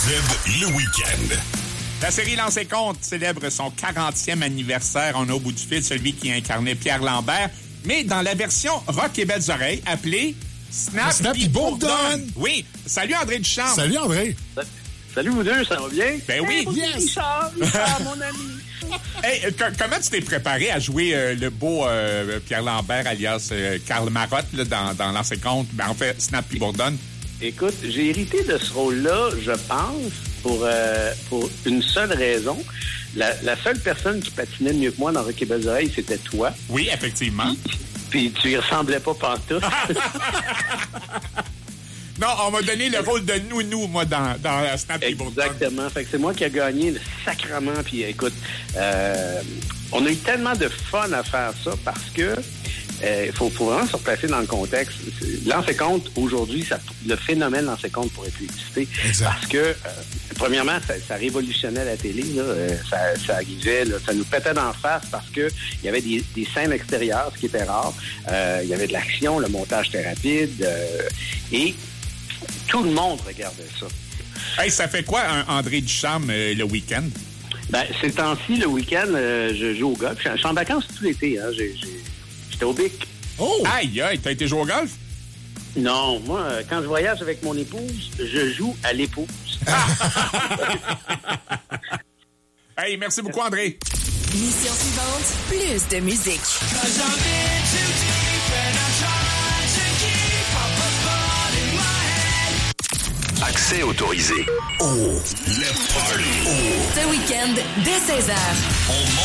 Z, le week-end. La série Lancez Compte célèbre son 40e anniversaire. On a au bout du fil celui qui incarnait Pierre Lambert, mais dans la version rock et belles oreilles, appelée Snappy Bourdon. Oui. Salut André Duchamp. Salut André. Salut vous deux, ça va bien? Ben oui. Hey, Richard, mon ami. Hey, comment tu t'es préparé à jouer le beau Pierre Lambert, alias Karl Marotte, là, dans Lancez Compte? Ben, en fait, Snappy Bourdon. Écoute, j'ai hérité de ce rôle-là, je pense, pour une seule raison. La seule personne qui patinait mieux que moi dans Rock et Belles Oreilles, c'était toi. Oui, effectivement. Puis tu y ressemblais pas pantoute. Non, on m'a donné le rôle de nounou, moi, dans Snappy Bourdon. Exactement. Fait que c'est moi qui ai gagné le sacrement. Puis écoute, on a eu tellement de fun à faire ça parce que faut vraiment se replacer dans le contexte. Lancez Compte, aujourd'hui, le phénomène Lancez Compte pourrait plus exister. Exact. Parce que, premièrement, ça révolutionnait la télé. Là. Ça arrivait, là, ça nous pétait d'en face parce que il y avait des scènes extérieures, ce qui était rare. Il y avait de l'action, le montage était rapide. Et tout le monde regardait ça. Hey, ça fait quoi, André Duchamp, le week-end? Ben, ces temps-ci, le week-end, je joue au golf. Je suis en vacances tout l'été. Hein. J'étais au Bic. Oh! Aïe, aïe, t'as été jouer au golf? Non, moi, quand je voyage avec mon épouse, je joue à l'épouse. Hey, merci beaucoup, André. Mission suivante, plus de musique. Accès autorisé. Oh, let's party. Oh. Ce week-end, dès 16h. On monte